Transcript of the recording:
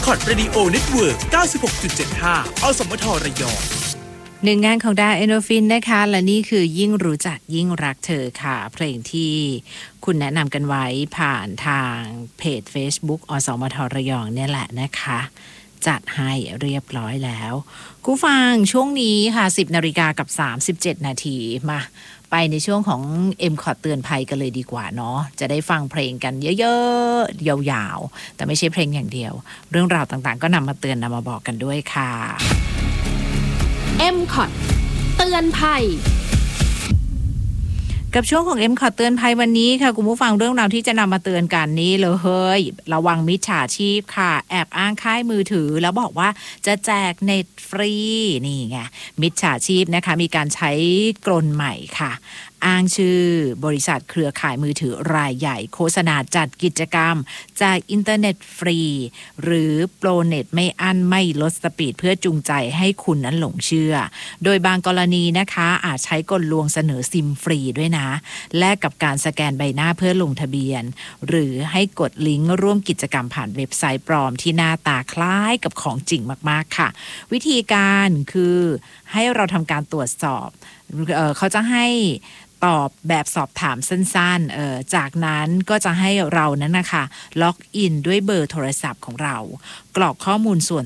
M-KOT Radio Network 96.75 อสมทระยองหนึ่งงานของดาเอโนฟินนะคะและนี่คือยิ่งรู้จักยิ่งรักเธอค่ะเพลงที่คุณแนะนำกันไว้ผ่านทางเพจ Facebook อสมทระยองเนี่ยแหละนะคะจัดให้เรียบร้อยแล้วกูฟังช่วงนี้ค่ะ 10:37 นาทีมาไปในช่วงของ M-KOT เตือนภัยกันเลยดีกว่าเนาะจะได้ฟังเพลงกันเยอะๆยาวๆแต่ไม่ใช่เพลงอย่างเดียวเรื่องราวต่างๆก็นำมาเตือนนำมาบอกกันด้วยค่ะ M-KOT เตือนภัยกับช่วงของ M-KOT เตือนภัยวันนี้ค่ะคุณผู้ฟังเรื่องราวที่จะนำมาเตือนกันนี้เลยเฮ้ยระวังมิจฉาชีพค่ะแอบอ้างค่ายมือถือแล้วบอกว่าจะแจกเน็ตฟรีนี่ไงมิจฉาชีพนะคะมีการใช้กลใหม่ค่ะอ้างชื่อบริษัทเครือข่ายมือถือรายใหญ่โฆษณาจัดกิจกรรมจากอินเทอร์เน็ตฟรีหรือโปรเน็ตไม่อั้นไม่ลดสปีดเพื่อจูงใจให้คุณนั้นหลงเชื่อโดยบางกรณีนะคะอาจใช้กลลวงเสนอซิมฟรีด้วยนะแลกกับการสแกนใบหน้าเพื่อลงทะเบียนหรือให้กดลิงก์ร่วมกิจกรรมผ่านเว็บไซต์ปลอมที่หน้าตาคล้ายกับของจริงมากๆค่ะวิธีการคือให้เราทำการตรวจสอบเขาจะให้ตอบแบบสอบถามสั้นๆจากนั้นก็จะให้เรานั้นนะคะล็อกอินด้วยเบอร์โทรศัพท์ของเรากรอกข้อมูลส่วน